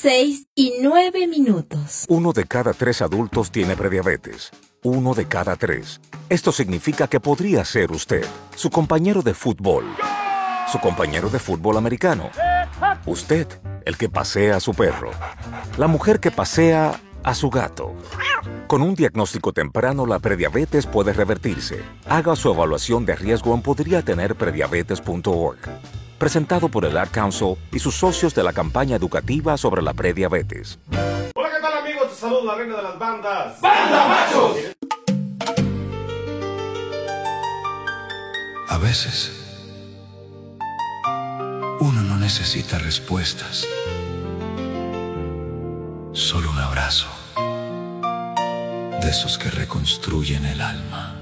6:09. 1 de cada 3 adultos tiene prediabetes. 1 de cada 3. Esto significa que podría ser usted, su compañero de fútbol, su compañero de fútbol americano, usted, el que pasea a su perro, la mujer que pasea a su gato. Con un diagnóstico temprano, la prediabetes puede revertirse. Haga su evaluación de riesgo en podriatenerprediabetes.org. Presentado por el Ad Council y sus socios de la campaña educativa sobre la prediabetes. Hola, ¿qué tal, amigos? Te saludo, la reina de las bandas. ¡Banda Machos! A veces, uno no necesita respuestas, solo un abrazo, de esos que reconstruyen el alma.